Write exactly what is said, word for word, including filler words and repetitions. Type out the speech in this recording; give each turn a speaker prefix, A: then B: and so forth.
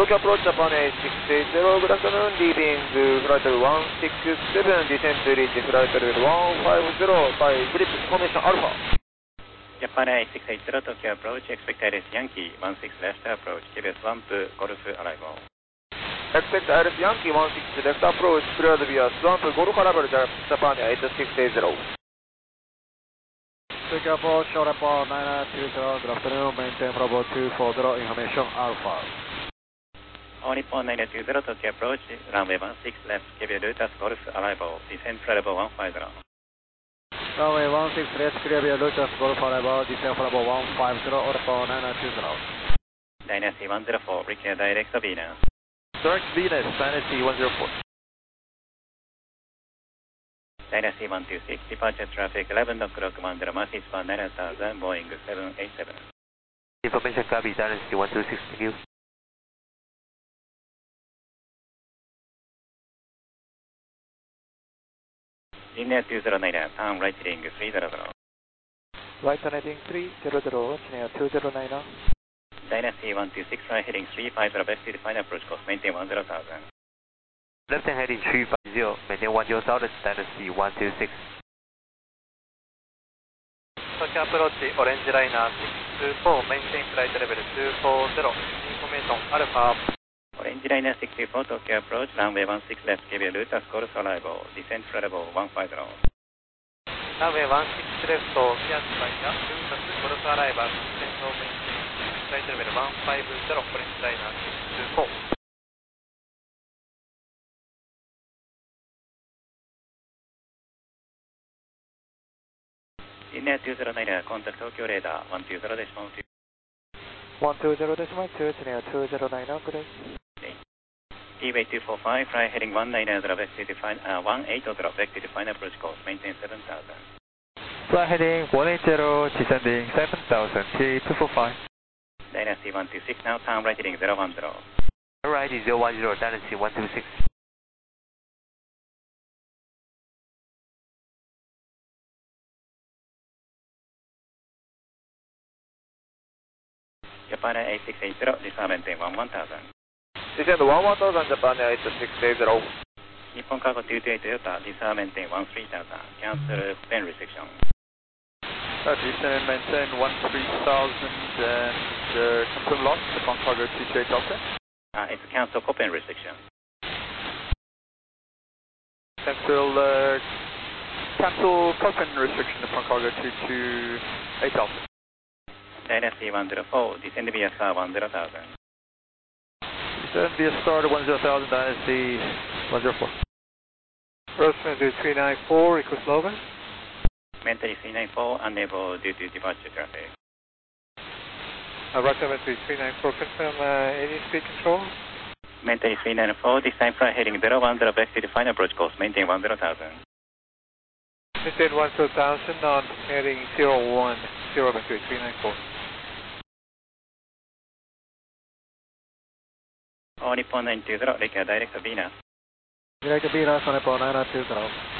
A: Tokyo approach Japan A six eight zero, good afternoon, leaving flight level one six seven, descent to reach flight level one five zero by grip formation Alpha.
B: Japan A six eight zero, Tokyo approach, expect Iris Yankee one six left approach, Q B S Swamp, Golf arrival.
A: Expect Iris Yankee one six left approach, cleared via Swamp, Golf arrival, Japan A six eight zero.
C: Tokyo approach, short report nine nine two zero, good afternoon, maintain Bravo two four zero, information Alpha.
B: All Nippon nine two zero, Tokyo approach, runway one six left, K B Lotus Golf arrival, descent flight level one five zero.
C: Runway one six left, clear via Lotus Golf arrival, descent flight level one five zero, all Nippon nine nine two zero.
B: Dynasty one zero four, require direct Venus.
A: Direct Venus, Dynasty one zero four.
B: Dynasty one two six, departure traffic eleven o'clock, one zero, massive span nine thousand, Boeing seven eight seven.
A: Information copy, Dynasty one two six, thank you.
B: Linear two zero nine, turn right heading three zero zero.
C: Right turn heading three zero zero, linear two zero nine.
B: Dynasty one two six, right heading three five zero, best to define approach course, maintain one zero thousand.
A: Left hand heading three five zero, maintain one zero thousand, Dynasty one two six.
C: Tokyo approach, orange liner six two four, maintain flight level two four zero, information Alpha.
B: Orange liner six two four, Tokyo approach, runway one six left, K B Lotus Golf arrival, descent flight level one five zero.
C: Runway one six left, clear to liner, Lotus Golf arrival, descent of maintain flight level one five zero, orange liner six two four.
B: Linear two zero nine, contact Tokyo radar one two zero decimal two.
C: one two zero decimal two, linear two zero nine, good.
B: T-way two four five, fly heading one nine zero, back to define, uh, one eight zero, back to define approach course, maintain seven thousand.
C: Fly heading one eight zero, descending seven thousand, T two four five.
B: Dynasty one two six, now turn right heading zero one zero.
A: Right is zero one zero, Dynasty one two six.
B: Japan A six eight zero, disarm maintain one one thousand.
A: Descend one one thousand, Japan A six eight zero.
B: Nippon Cargo two two eight Toyota, disarm maintain one three thousand, cancel pen restriction.
C: Uh, descend and maintain one three thousand and uh, confirm loss, Nippon Cargo two two eight Delta.
B: Uh, it's cancel Copen restriction.
C: Cancel, uh, cancel Copen restriction, Nippon Cargo two two eight Delta.
B: Dynasty one zero four, descend via star one zero thousand.
C: Descend via star to one zero thousand, Dynasty one zero four. Roseman to three nine four, request Logan.
B: Mentally three nine four, unable due to departure traffic.
C: Uh, right over to three nine four, confirm uh, any speed control.
B: Mentally three nine four, this time flight heading zero one zero, back to define approach course, maintain one zero thousand.
C: Maintain one zero thousand on heading zero one zero, back to three nine four.
B: All Nippon nine two zero, require direct Venus.
C: Direct Venus on Nippon nine two zero.